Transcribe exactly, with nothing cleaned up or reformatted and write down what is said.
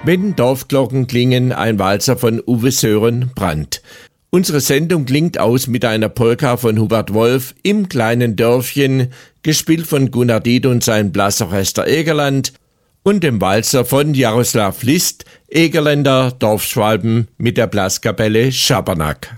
Wenn Dorfglocken klingen, ein Walzer von Uwe Sören Brandt. Unsere Sendung klingt aus mit einer Polka von Hubert Wolf im kleinen Dörfchen, gespielt von Gunnar Diet und sein Blassorchester Egerland, und dem Walzer von Jaroslav List, Egerländer Dorfschwalben mit der Blaskapelle Schabernack.